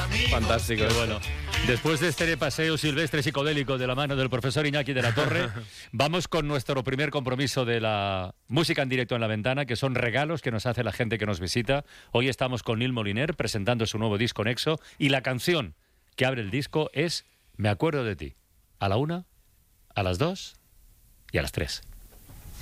Fantástico. Pero bueno, después de este paseo silvestre psicodélico de la mano del profesor Iñaki de la Torre, vamos con nuestro primer compromiso de la música en directo en La Ventana, que son regalos que nos hace la gente que nos visita. Hoy estamos con Nil Moliner presentando su nuevo disco Nexo, y la canción que abre el disco es Me acuerdo de ti. A la 1, a las 2 y a las 3.